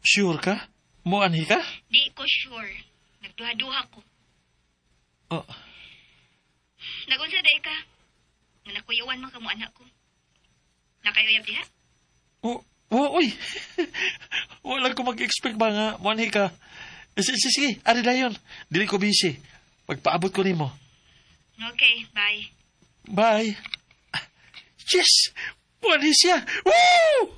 Sure ka? Muanhi ka? Di ko sure. Nagduha-duha ko. Oh, Nagunsa day ka? Nga nakuyawan man ka mo anak ko. Nakayuyab diha? uy. Wala ko mag-expect ba nga muanhi ka. Sige, ari dayon. Dili ko busy. Pagpaabot ko nimo. Okay, bye. Bye. Yes! Muanhi siya! Woo!